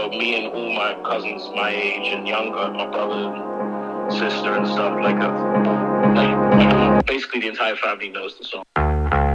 So me and all my cousins my age and younger, my brother, sister and stuff, basically the entire family knows the song.